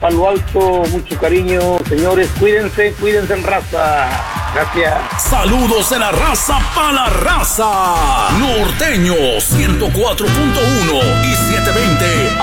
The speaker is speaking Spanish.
Palo Alto, mucho cariño, señores, cuídense en raza. Gracias. Saludos de la raza para la raza. Norteño 104.1 y 720